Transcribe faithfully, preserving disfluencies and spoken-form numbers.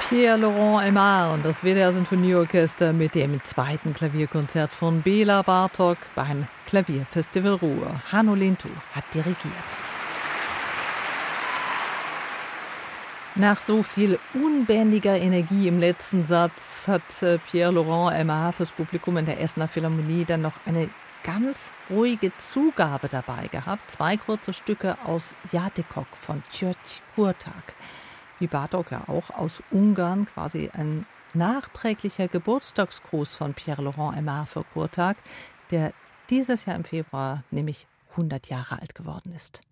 Pierre-Laurent Aimard und das W D R-Sinfonieorchester mit dem zweiten Klavierkonzert von Bela Bartok beim Klavierfestival Ruhr. Hanno Lintu hat dirigiert. Nach so viel unbändiger Energie im letzten Satz hat Pierre-Laurent Aimard fürs Publikum in der Essener Philharmonie dann noch eine ganz ruhige Zugabe dabei gehabt. Zwei kurze Stücke aus Játékok von György Kurtág. Wie Bartók ja auch aus Ungarn, quasi ein nachträglicher Geburtstagsgruß von Pierre-Laurent Aimard für Kurtág, der dieses Jahr im Februar nämlich hundert Jahre alt geworden ist.